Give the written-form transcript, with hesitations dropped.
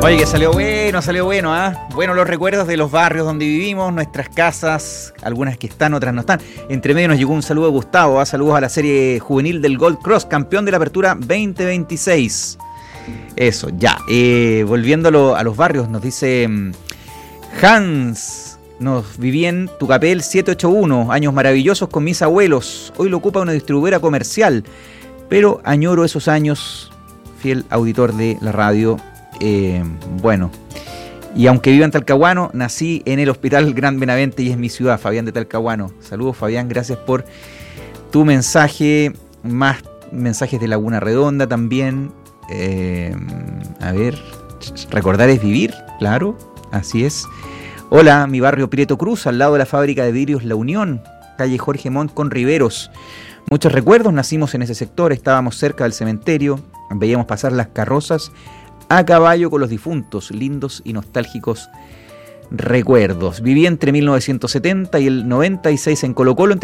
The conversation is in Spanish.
Oye, que salió bueno, ¿ah? Bueno, los recuerdos de los barrios donde vivimos, nuestras casas, algunas que están, otras no están. Entre medio nos llegó un saludo de Gustavo, saludos a la serie juvenil del Gold Cross, campeón de la Apertura 2026. Eso, ya. Volviendo a los barrios, nos dice Hans, nos viví en Tucapel 781, años maravillosos con mis abuelos. Hoy lo ocupa una distribuidora comercial, pero añoro esos años, fiel auditor de la radio. Bueno, y aunque viva en Talcahuano, nací en el Hospital Gran Benavente y es mi ciudad, Fabián de Talcahuano. Saludos, Fabián, gracias por tu mensaje. Más mensajes de Laguna Redonda también. A ver, recordar es vivir, claro, así es. Hola, mi barrio Prieto Cruz, al lado de la fábrica de vidrios La Unión, calle Jorge Montt con Riveros. Muchos recuerdos, nacimos en ese sector, estábamos cerca del cementerio, veíamos pasar las carrozas a caballo con los difuntos, lindos y nostálgicos recuerdos. Viví entre 1970 y el 96 en Colo Colo, entre